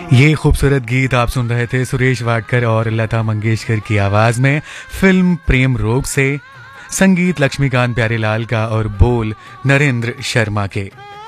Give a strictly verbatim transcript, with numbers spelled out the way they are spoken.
ये खूबसूरत गीत आप सुन रहे थे सुरेश वाडकर और लता मंगेशकर की आवाज में फिल्म प्रेम रोग से। संगीत लक्ष्मीकांत प्यारेलाल का और बोल नरेंद्र शर्मा के।